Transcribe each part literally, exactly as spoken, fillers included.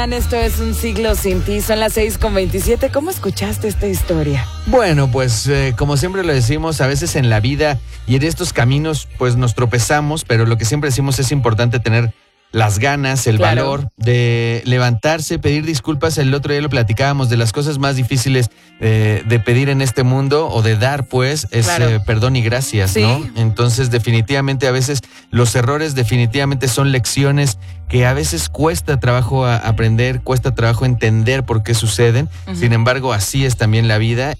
Esto es Un Siglo Sin Ti, son las seis con veintisiete. ¿Cómo escuchaste esta historia? Bueno, pues eh, como siempre lo decimos, a veces en la vida y en estos caminos pues nos tropezamos, pero lo que siempre decimos es importante tener las ganas, el claro. valor de levantarse, pedir disculpas. El otro día lo platicábamos, de las cosas más difíciles eh, de pedir en este mundo o de dar, pues, es claro. eh, perdón y gracias, ¿sí? ¿no? Entonces, definitivamente, a veces los errores definitivamente son lecciones que a veces cuesta trabajo a aprender, cuesta trabajo entender por qué suceden. Uh-huh. Sin embargo, así es también la vida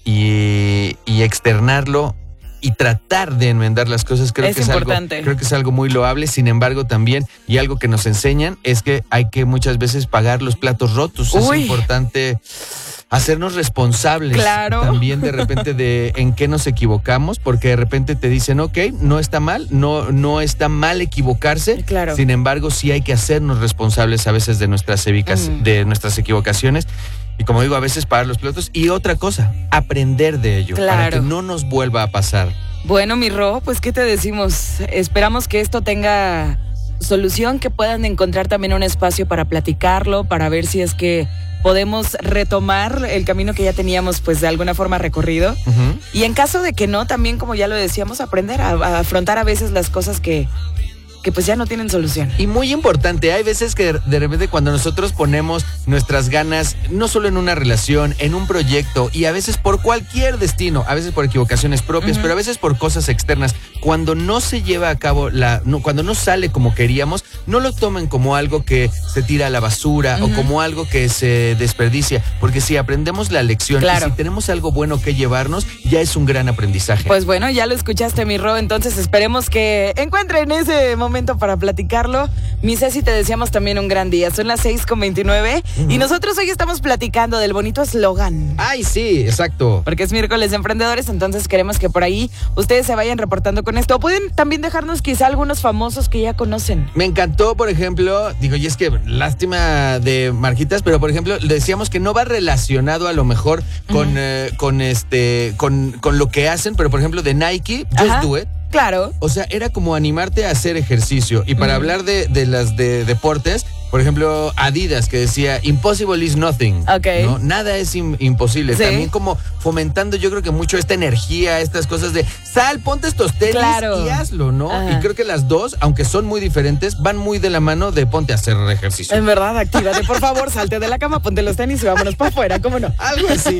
y, y externarlo y tratar de enmendar las cosas creo es que es importante. algo, creo que es algo muy loable. Sin embargo, también, y algo que nos enseñan, es que hay que muchas veces pagar los platos rotos. Uy. Es importante hacernos responsables claro. también de repente de en qué nos equivocamos, porque de repente te dicen, ok, no está mal, no, no está mal equivocarse. Claro. Sin embargo, sí hay que hacernos responsables a veces de nuestras, evicas, uh-huh. de nuestras equivocaciones. Y como digo, a veces pagar los platos. Y otra cosa, aprender de ello. Claro. Para que no nos vuelva a pasar. Bueno, mi Ro, pues ¿qué te decimos? Esperamos que esto tenga solución, que puedan encontrar también un espacio para platicarlo, para ver si es que podemos retomar el camino que ya teníamos pues de alguna forma recorrido. Uh-huh. Y en caso de que no, también, como ya lo decíamos, aprender a, a afrontar a veces las cosas que... que pues ya no tienen solución. Y muy importante, hay veces que de repente cuando nosotros ponemos nuestras ganas, no solo en una relación, en un proyecto, y a veces por cualquier destino, a veces por equivocaciones propias, uh-huh. pero a veces por cosas externas, cuando no se lleva a cabo, la, no, cuando no sale como queríamos, no lo tomen como algo que se tira a la basura uh-huh. o como algo que se desperdicia, porque si aprendemos la lección claro. y si tenemos algo bueno que llevarnos, ya es un gran aprendizaje. Pues bueno, ya lo escuchaste, mi Ro, entonces esperemos que encuentren ese momento momento para platicarlo. Mi Ceci, te deseamos también un gran día. Son las seis con veintinueve uh-huh. y nosotros hoy estamos platicando del bonito eslogan. Ay, sí, exacto. Porque es miércoles de emprendedores, entonces queremos que por ahí ustedes se vayan reportando con esto. O pueden también dejarnos quizá algunos famosos que ya conocen. Me encantó, por ejemplo, digo, y es que lástima de Marquitas, pero por ejemplo, decíamos que no va relacionado a lo mejor con, uh-huh. eh, con este, con, con lo que hacen, pero por ejemplo de Nike, Just Ajá. Do It. Claro. O sea, era como animarte a hacer ejercicio. Y para mm. hablar de, de las de deportes, por ejemplo, Adidas, que decía, impossible is nothing. Ok. ¿No? Nada es im- imposible. Sí. También como fomentando, yo creo que mucho esta energía, estas cosas de, sal, ponte estos tenis claro. y hazlo, ¿no? Ajá. Y creo que las dos, aunque son muy diferentes, van muy de la mano de ponte a hacer ejercicio. En verdad, actívate, por favor, salte de la cama, ponte los tenis y vámonos para afuera, ¿cómo no? Algo así.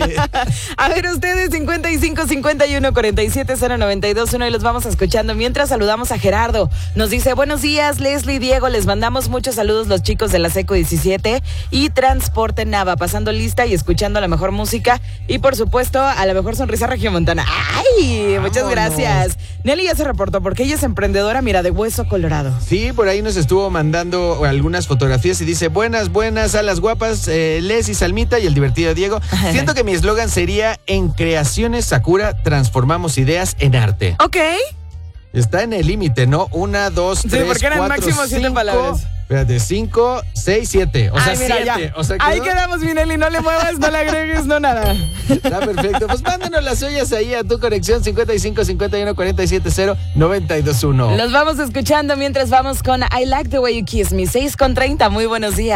A ver, ustedes, cincuenta y cinco, cincuenta y uno, cuarenta y siete, cero noventa y dos, uno, y los vamos escuchando. Mientras saludamos a Gerardo. Nos dice, buenos días, Leslie y Diego, les mandamos muchos saludos los chicos de la Seco diecisiete y Transporte Nava, pasando lista y escuchando la mejor música y por supuesto a la mejor sonrisa regiomontana. ¡Ay! Vámonos. Muchas gracias. Nelly ya se reportó porque ella es emprendedora, mira, de Hueso Colorado. Sí, por ahí nos estuvo mandando algunas fotografías y dice, buenas, buenas, a las guapas, eh, Les y Salmita y el divertido Diego. Siento que mi eslogan sería, en Creaciones Sakura transformamos ideas en arte. Ok. Está en el límite, ¿no? Una, dos, sí, tres, porque eran cuatro, máximo siete cinco, palabras. Espérate, cinco, seis, siete. O sea, Ay, mira, siete. O sea, ahí quedamos, Minelli, no le muevas, no le agregues, no nada. Está perfecto. Pues mándanos las suyas ahí a tu conexión cincuenta y cinco, cincuenta y uno, cuarenta y siete, cero, noventa y dos, uno. Los vamos escuchando mientras vamos con I Like the Way You Kiss Me, seis con treinta. Muy buenos días.